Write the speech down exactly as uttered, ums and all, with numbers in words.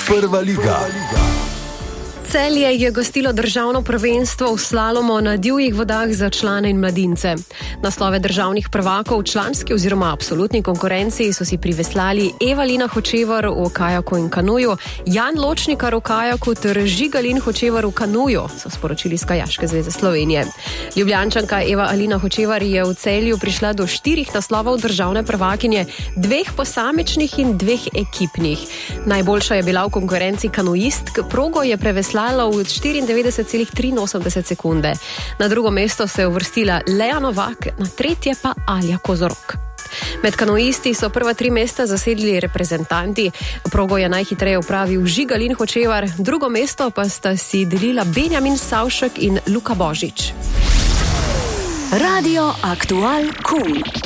Prva liga. Celje je gostilo državno prvenstvo v slalomu na divjih vodah za člane in mladince. Naslove državnih prvakov v članski oziroma absolutni konkurenci so si priveslali Evalina Hočevar v kajaku in kanuju, Jan Ločnikar v kajaku ter Žigalin Hočevar v kanuju, so sporočili iz Kajaške zveze Slovenije. Ljubljančanka Eva Alina Hočevar je v Celju prišla do štirih naslovov državne prvakinje, dveh posamičnih in dveh ekipnih. Najboljša je bila v konkurenci kanuistk, progo je preveslala v štiriindevetdeset celih triinosemdeset sekunde. Na drugo mesto se je uvrstila Lea Novak, na tretje pa Alja Kozorok. Med kanuisti so prva tri mesta zasedli reprezentanti. Progo je najhitreje upravil Žigalin Hočevar, drugo mesto pa sta si delila Benjamin Savšek in Luka Božič. Radio Aktual Kum.